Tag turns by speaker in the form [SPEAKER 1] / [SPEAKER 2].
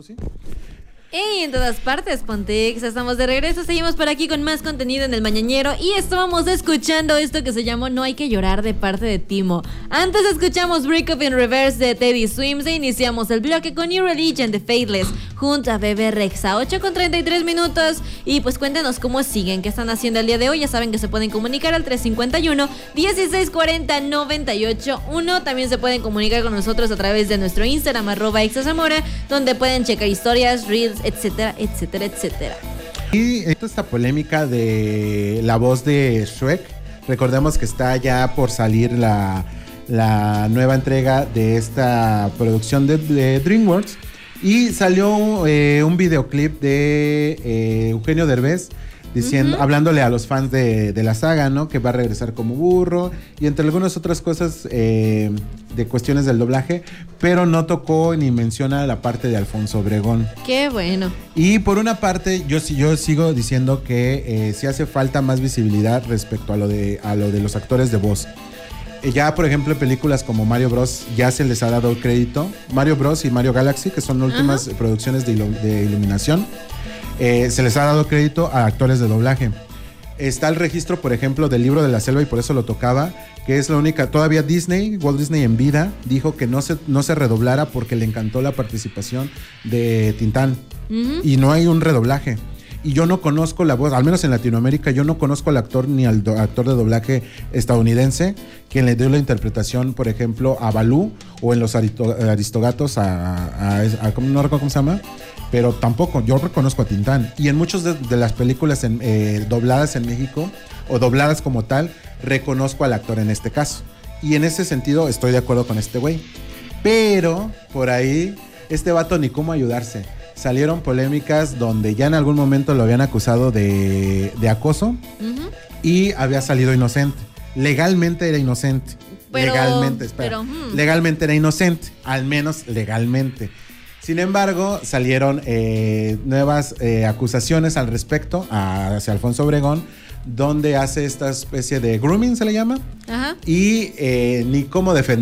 [SPEAKER 1] ¿Tú sí?
[SPEAKER 2] ¡Ey! En todas partes, Pontex. Estamos de regreso, seguimos por aquí con más contenido en El Mañanero. Y estábamos escuchando esto que se llamó No hay que llorar, de parte de Timo. Antes escuchamos Break Up in Reverse de Teddy Swims. E iniciamos el bloque con New Religion de Faithless junto a Bebe Rexha. 8:33 minutos. Y pues cuéntenos cómo siguen, qué están haciendo el día de hoy. Ya saben que se pueden comunicar al 351-1640-981. También se pueden comunicar con nosotros a través de nuestro Instagram @ixazamora, donde pueden checar historias, reels, etcétera, etcétera, etcétera.
[SPEAKER 1] Y esta polémica de la voz de Shrek, recordemos que está ya por salir la nueva entrega de esta producción de DreamWorks, y salió un videoclip de Eugenio Derbez diciendo, hablándole a los fans de la saga, ¿no? Que va a regresar como burro y entre algunas otras cosas de cuestiones del doblaje, pero no tocó ni menciona la parte de Alfonso Obregón.
[SPEAKER 2] Qué bueno.
[SPEAKER 1] Y por una parte, yo sigo diciendo que sí hace falta más visibilidad respecto a lo de los actores de voz. Ya, por ejemplo, en películas como Mario Bros. Ya se les ha dado crédito. Mario Bros. Y Mario Galaxy, que son las últimas producciones de Iluminación, se les ha dado crédito a actores de doblaje. Está el registro, por ejemplo, del Libro de la Selva, y por eso lo tocaba, que es la única. Todavía Walt Disney en vida, dijo que no se redoblara porque le encantó la participación de Tintán. Y no hay un redoblaje. Y yo no conozco la voz, al menos en Latinoamérica, yo no conozco al actor ni al actor de doblaje estadounidense quien le dio la interpretación, por ejemplo, a Balú, o en Los Aristogatos no recuerdo cómo se llama, pero tampoco, yo reconozco a Tintán. Y en muchas de las películas dobladas en México, o dobladas como tal, reconozco al actor en este caso. Y en ese sentido estoy de acuerdo con este güey. Pero, por ahí, este vato ni cómo ayudarse. Salieron polémicas donde ya en algún momento lo habían acusado de acoso, y había salido inocente. Legalmente era inocente. Legalmente era inocente, al menos legalmente. Sin embargo, salieron nuevas acusaciones al respecto hacia Alfonso Obregón, donde hace esta especie de grooming, se le llama. Y ni cómo defender.